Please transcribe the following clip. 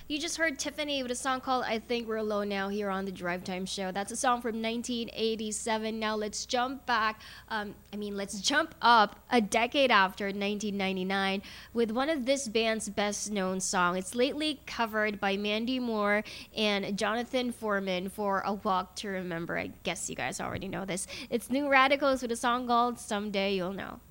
You just heard Tiffany with a song called I Think We're Alone Now here on the Drive Time Show. That's a song from 1987. Now let's jump back. Let's jump up a decade after 1999 with one of this band's best known songs. It's lately covered by Mandy Moore and Jonathan Foreman for A Walk to Remember. I guess you guys already know this. It's New Radicals with a song called Someday You'll Know.